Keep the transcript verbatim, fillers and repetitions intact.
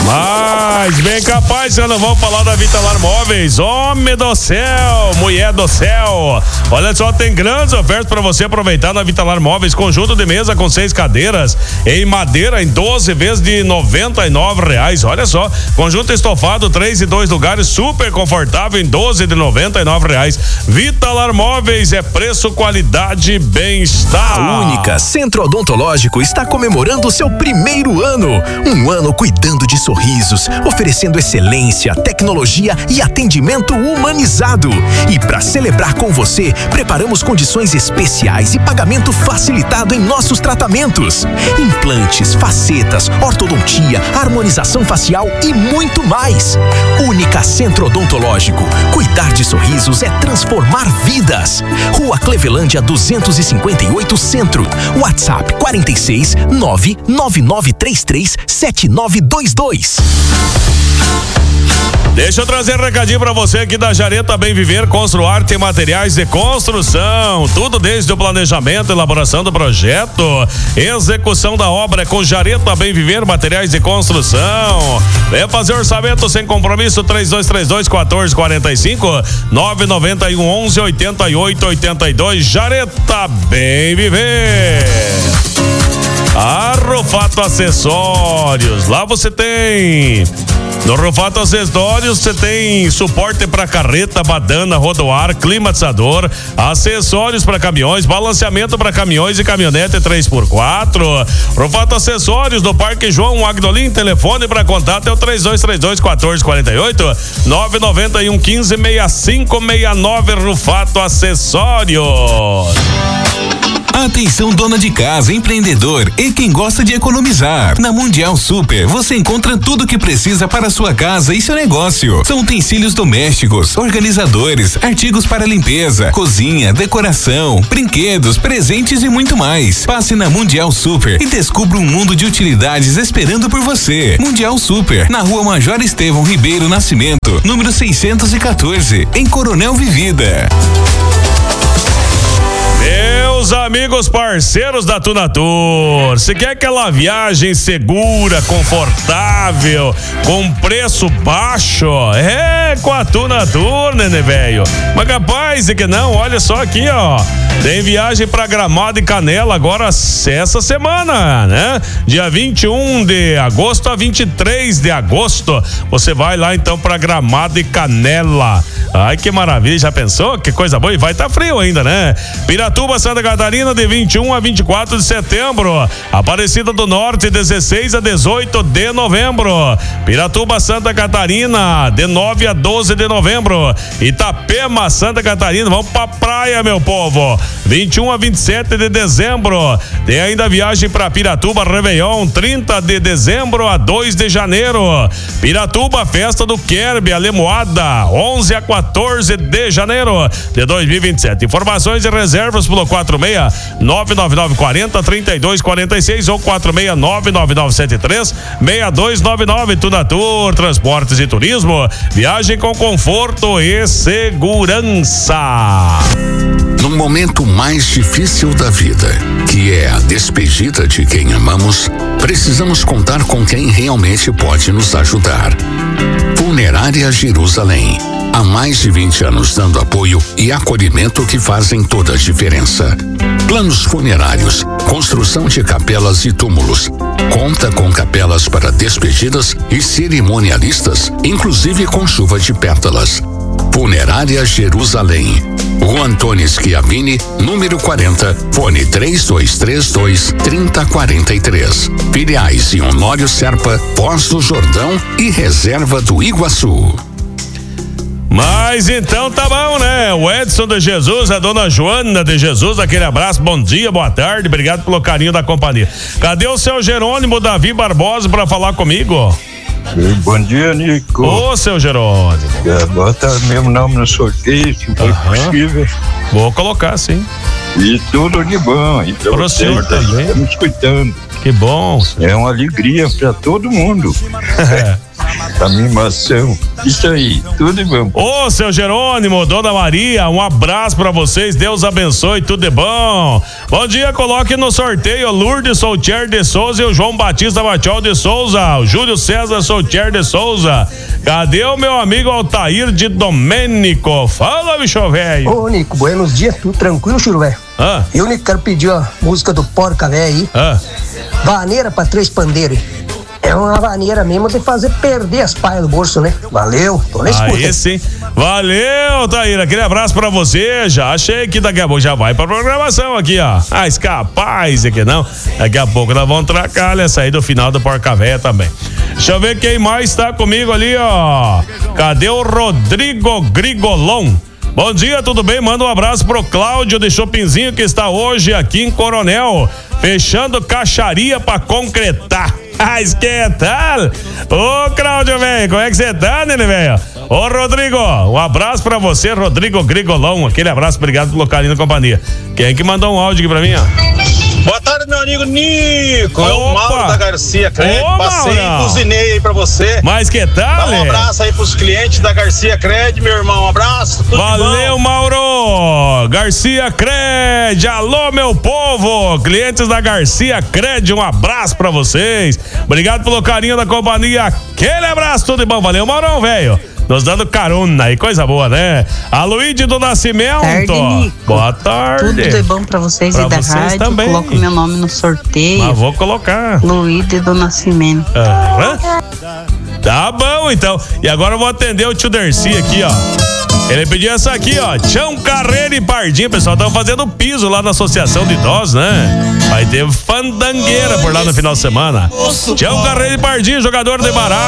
Mas bem capaz, já não vamos falar da Vitalar Móveis. Homem do céu, mulher do céu. Olha só, tem grandes ofertas para você aproveitar na Vitalar Móveis. Conjunto de mesa com seis cadeiras em madeira em doze vezes de noventa e nove reais. Olha só, conjunto estofado três e dois lugares super confortável em doze de noventa e nove reais. Vitalar Móveis é preço, qualidade, bem-estar. A Única Centro Odontológico está comemorando seu primeiro ano. Um ano cuidando de sorrisos, oferecendo excelência, tecnologia e atendimento humanizado. E para celebrar com você, preparamos condições especiais e pagamento facilitado em nossos tratamentos. Implantes, facetas, ortodontia, harmonização facial e muito mais. Única Centro Odontológico. Cuidar de sorrisos é transformar vidas. Rua Clevelândia duzentos e cinquenta e oito Centro. WhatsApp quarenta e seis, nove nove nove três três, sete nove dois dois. Deixa eu trazer um recadinho pra você aqui da Jareta Bem Viver, Construarte e Materiais de Construção. Tudo desde o planejamento, elaboração do projeto, execução da obra é com Jareta Bem Viver, Materiais de Construção. Vem fazer orçamento sem compromisso, três dois três dois, um quatro quatro cinco, nove nove um, onze, oitenta e oito, oitenta e dois. Jareta Bem Viver. A Rufato Acessórios, lá você tem. No Rufato Acessórios você tem suporte para carreta, badana, rodoar, climatizador, acessórios para caminhões, balanceamento para caminhões e caminhonete três por quatro. Rufato Acessórios do Parque João Agnolim, telefone para contato é o três dois três dois, um quatro quatro oito, nove nove um, um cinco, seis cinco seis nove. Rufato Acessórios. Atenção, dona de casa, empreendedor e quem gosta de economizar. Na Mundial Super você encontra tudo o que precisa para a sua casa e seu negócio. São utensílios domésticos, organizadores, artigos para limpeza, cozinha, decoração, brinquedos, presentes e muito mais. Passe na Mundial Super e descubra um mundo de utilidades esperando por você. Mundial Super, na Rua Major Estevão Ribeiro Nascimento, número seiscentos e quatorze, em Coronel Vivida. Meus amigos parceiros da Tunatur, se quer aquela viagem segura, confortável, com preço baixo, é com a Tunatur, né, velho? Mas capaz de que não, olha só aqui, ó. Tem viagem pra Gramado e Canela agora essa semana, né? Dia vinte e um de agosto a vinte e três de agosto. Você vai lá então pra Gramado e Canela. Ai, que maravilha, já pensou? Que coisa boa, e vai tá frio ainda, né? Piratuba, Santa Catarina, de vinte e um a vinte e quatro de setembro. Aparecida do Norte, dezesseis a dezoito de novembro. Piratuba, Santa Catarina, de nove a doze de novembro. Itapema, Santa Catarina, vamos pra praia, meu povo. vinte e um a vinte e sete de dezembro. Tem ainda viagem para Piratuba, Réveillon, trinta de dezembro a dois de janeiro. Piratuba, festa do Kerb, Alemoada, onze a quatorze de janeiro de dois mil e vinte e sete. Informações e reservas pelo quatro seis nove nove nove quatro zero, três dois quatro seis ou quatro seis nove nove nove sete três, seis dois nove nove. Tunatur, Transportes e Turismo. Viagem com conforto e segurança. No momento mais difícil da vida, que é a despedida de quem amamos, precisamos contar com quem realmente pode nos ajudar. Funerária Jerusalém. Há mais de vinte anos dando apoio e acolhimento que fazem toda a diferença. Planos funerários, construção de capelas e túmulos. Conta com capelas para despedidas e cerimonialistas, inclusive com chuva de pétalas. Funerária Jerusalém. Rua Antônio Schiavini, número quarenta, fone três dois três dois, três zero quatro três. Filiais em Honório Serpa, Foz do Jordão e Reserva do Iguaçu. Mas então tá bom, né? O Edson de Jesus, a dona Joana de Jesus, aquele abraço, bom dia, boa tarde, obrigado pelo carinho da companhia. Cadê o seu Jerônimo Davi Barbosa pra falar comigo? Bom dia, Nico. Ô, seu Jerônimo. É, bota meu nome no sorteio, se for possível. Vou colocar, sim. E tudo de bom. Então, pro senhor também. Estamos escutando. Que bom. É uma alegria para todo mundo. muita mimação. Isso aí, tudo de bom. Ô, seu Jerônimo, Dona Maria, um abraço pra vocês, Deus abençoe, tudo de bom. Bom dia, coloque no sorteio Lourdes Soltier de Souza e o João Batista Matiol de Souza, o Júlio César Soltier de Souza. Cadê o meu amigo Altair de Domênico? Fala, bicho velho. Ô, Nico, buenos dias, tudo tranquilo, Chiro, velho? Ah. Eu, Nico, quero pedir a música do Porca Véia aí. Ah. Vaneira pra três pandeiros. É uma vaneira mesmo de fazer perder as paias do bolso, né? Valeu, tô na escuta. Aí sim. Valeu, Taíra. Aquele abraço pra você. Já achei que daqui a pouco já vai pra programação aqui, ó. Ah, capaz aqui não. Daqui a pouco nós vamos tracar essa aí do final do Porca Véia também. Deixa eu ver quem mais tá comigo ali, ó. Cadê o Rodrigo Grigolon? Bom dia, tudo bem? Manda um abraço pro Cláudio de Chopinzinho que está hoje aqui em Coronel, fechando caixaria pra concretar. Ah, esquenta! Ô, Cláudio, velho, como é que você tá, né, velho? Ô, Rodrigo, um abraço pra você, Rodrigo Grigolão. Aquele abraço, obrigado pelo carinho da companhia. Quem é que mandou um áudio aqui pra mim, ó? Boa tarde, meu amigo Nico. Opa. É o Mauro da Garcia Crédito. Ô, Passei Mauro. e buzinei aí pra você. Mas que tal, Dá um abraço aí pros clientes da Garcia Crédito, meu irmão. Um abraço. Tudo Valeu, Mauro! Garcia Cred, alô, meu povo! Clientes da Garcia Cred, um abraço pra vocês. Obrigado pelo carinho da companhia. Aquele abraço, tudo de bom. Valeu, Maurão, velho. Nos dando carona aí, coisa boa, né? A Luíde do Nascimento. Tarde, Nico. Boa tarde. Tudo de bom pra vocês pra e da vocês rádio. também. Coloco meu nome no sorteio. Mas vou colocar. Luíde do Nascimento. Aham. Tá bom, então. E agora eu vou atender o tio Dercy aqui, ó. Ele pediu essa aqui, ó. Tião Carreira e Pardinho. Pessoal, estão fazendo piso lá na Associação de Idosos, né? Vai ter fandangueira por lá no final de semana. Tião Carreira e Pardinho, jogador de baralho.